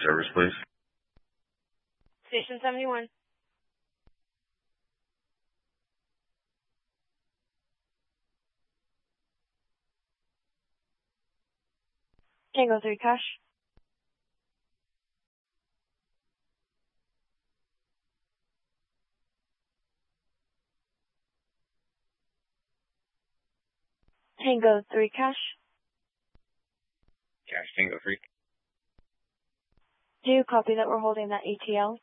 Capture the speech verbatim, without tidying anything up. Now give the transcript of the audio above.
service, please? Station seventy-one. Tango three cash. Tango three cash. Cash Tango three. Do you copy that we're holding that A T L?